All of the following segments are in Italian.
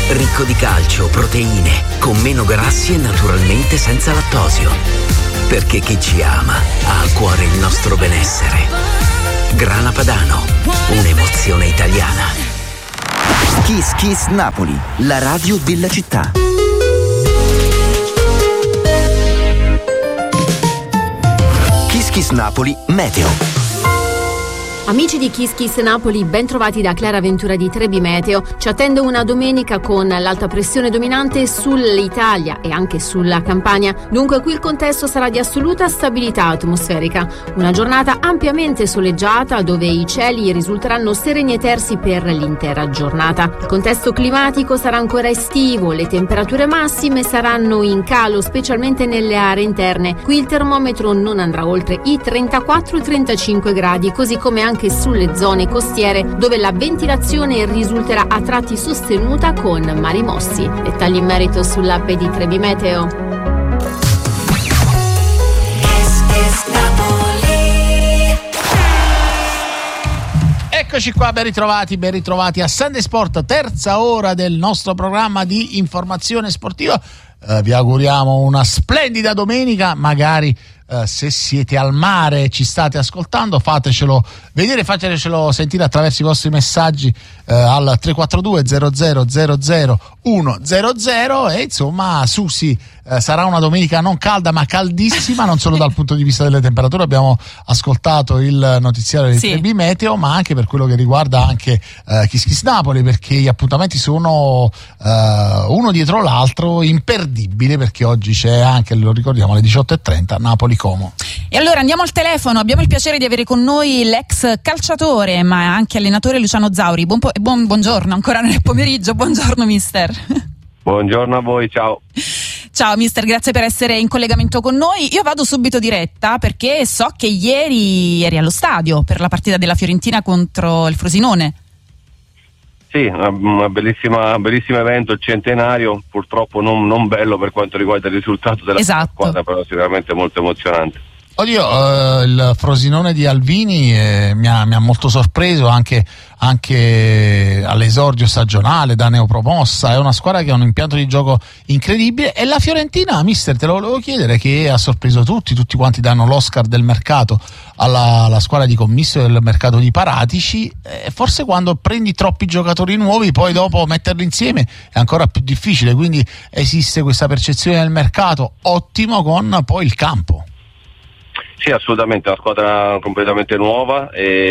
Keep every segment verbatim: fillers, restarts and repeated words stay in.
Ricco di calcio, proteine, con meno grassi e naturalmente senza lattosio. Perché chi ci ama ha a cuore il nostro benessere. Grana Padano, un'emozione italiana. Kiss Kiss Napoli, la radio della città. Kiss Kiss Napoli Meteo. Amici di Kiss Kiss Napoli, ben trovati da Clara Ventura di Trebi Meteo. Ci attende una domenica con l'alta pressione dominante sull'Italia e anche sulla Campania. Dunque qui il contesto sarà di assoluta stabilità atmosferica. Una giornata ampiamente soleggiata dove i cieli risulteranno sereni e tersi per l'intera giornata. Il contesto climatico sarà ancora estivo, le temperature massime saranno in calo specialmente nelle aree interne. Qui il termometro non andrà oltre i trentaquattro trentacinque gradi, così come anche anche sulle zone costiere dove la ventilazione risulterà a tratti sostenuta con mari mossi. Dettagli in merito sull'app di Trebi Meteo. Eccoci qua, ben ritrovati, ben ritrovati a Sunday Sport, terza ora del nostro programma di informazione sportiva. Uh, vi auguriamo una splendida domenica, magari uh, se siete al mare e ci state ascoltando fatecelo vedere, fatecelo sentire attraverso i vostri messaggi uh, al tre quattro due zero zero zero zero uno zero zero e insomma Susi, uh, sarà una domenica non calda ma caldissima, non solo dal punto di vista delle temperature, abbiamo ascoltato il notiziario di sì. Trebi Meteo, ma anche per quello che riguarda anche uh, Kiss Kiss Napoli, perché gli appuntamenti sono uh, uno dietro l'altro imperdibile, perché oggi c'è anche, lo ricordiamo, alle diciotto e trenta Napoli-Como. E allora andiamo al telefono, abbiamo il piacere di avere con noi l'ex calciatore ma anche allenatore Luciano Zauri. Buon, po- buon buongiorno, ancora nel pomeriggio, buongiorno mister. Buongiorno a voi, ciao. Ciao mister, grazie per essere in collegamento con noi. Io vado subito diretta perché so che ieri eri allo stadio per la partita della Fiorentina contro il Frosinone. Sì, una, una bellissima, bellissimo evento, il centenario, purtroppo non, non bello per quanto riguarda il risultato della esatto. squadra, però sicuramente molto emozionante. Oddio, uh, il Frosinone di Alvini eh, mi, ha, mi ha molto sorpreso anche, anche all'esordio stagionale da neopromossa, è una squadra che ha un impianto di gioco incredibile, e la Fiorentina, mister, te lo volevo chiedere, che ha sorpreso tutti, tutti quanti danno l'Oscar del mercato alla, alla squadra di commisso del mercato di Paratici, eh, forse quando prendi troppi giocatori nuovi poi dopo metterli insieme è ancora più difficile, quindi esiste questa percezione del mercato ottimo con poi il campo. Sì, assolutamente, una squadra completamente nuova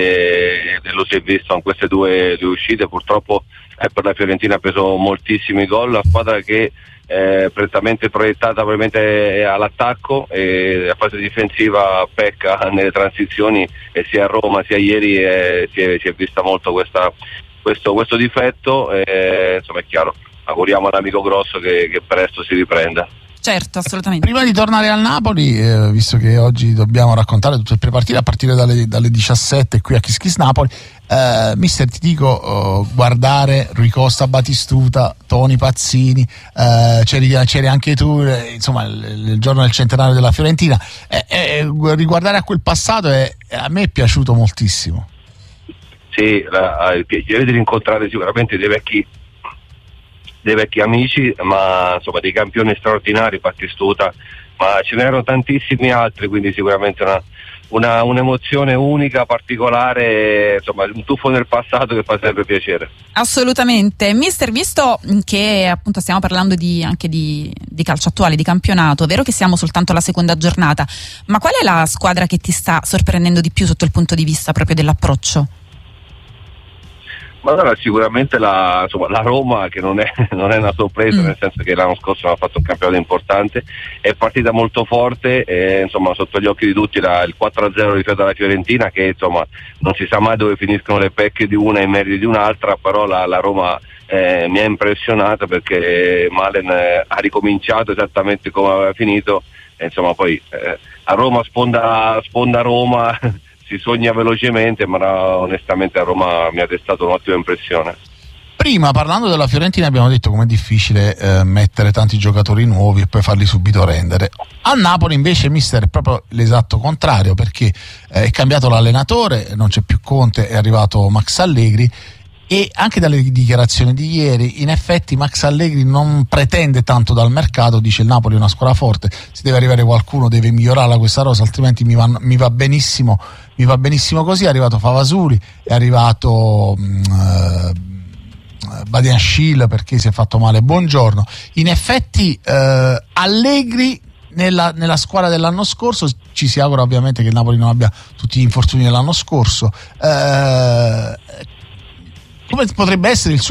e, e lo si è visto in queste due, due uscite. Purtroppo eh, per la Fiorentina ha preso moltissimi gol, la squadra che è prettamente proiettata probabilmente all'attacco e la fase difensiva pecca nelle transizioni, e sia a Roma sia ieri eh, si, è, si è vista molto questa, questo, questo difetto, e, insomma è chiaro, auguriamo all'amico grosso che, che presto si riprenda. Certo, assolutamente. Prima di tornare al Napoli, eh, visto che oggi dobbiamo raccontare tutte le prepartite a partire dalle, dalle diciassette qui a Kiss Kiss Napoli, eh, mister, ti dico, oh, guardare Rui Costa, Batistuta, Toni Pazzini, eh, c'eri, c'eri anche tu, eh, insomma il, il giorno del centenario della Fiorentina, eh, eh, riguardare a quel passato è, a me è piaciuto moltissimo. Sì, la, il piacere di rincontrare sicuramente dei vecchi dei vecchi amici, ma insomma dei campioni straordinari, Battistuta, ma ce n'erano tantissimi altri, quindi sicuramente una, una, un'emozione unica, particolare, insomma un tuffo nel passato che fa sempre piacere. Assolutamente. Mister, visto che appunto stiamo parlando di, anche di, di calcio attuale, di campionato, è vero che siamo soltanto alla seconda giornata, ma qual è la squadra che ti sta sorprendendo di più sotto il punto di vista proprio dell'approccio? Ma allora sicuramente la, insomma, la Roma, che non è, non è una sorpresa, mm. nel senso che l'anno scorso aveva fatto un campionato importante, è partita molto forte, e, insomma sotto gli occhi di tutti la, il quattro a zero rispetto alla Fiorentina, che insomma non si sa mai dove finiscono le pecche di una e i meriti di un'altra, però la, la Roma eh, mi ha impressionato perché Malen eh, ha ricominciato esattamente come aveva finito, e, insomma poi eh, a Roma sponda, sponda Roma si sogna velocemente, ma onestamente a Roma mi ha destato un'ottima impressione. Prima, parlando della Fiorentina, abbiamo detto com'è difficile eh, mettere tanti giocatori nuovi e poi farli subito rendere. A Napoli invece, mister, è proprio l'esatto contrario, perché eh, è cambiato l'allenatore, non c'è più Conte, è arrivato Max Allegri e anche dalle dichiarazioni di ieri in effetti Max Allegri non pretende tanto dal mercato, dice il Napoli è una squadra forte, se deve arrivare qualcuno deve migliorarla questa rosa, altrimenti mi va, mi va benissimo mi va benissimo così. È arrivato Favasuli, è arrivato mh, Badiashile perché si è fatto male Buongiorno. In effetti eh, Allegri nella, nella squadra dell'anno scorso, ci si augura ovviamente che il Napoli non abbia tutti gli infortuni dell'anno scorso, eh, come potrebbe essere il suo